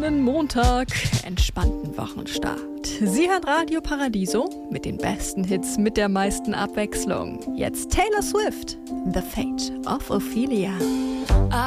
schönen Montag, entspannten Wochenstart. Sie hören Radio Paradiso mit den besten Hits mit der meisten Abwechslung. Jetzt Taylor Swift, The Fate of Ophelia.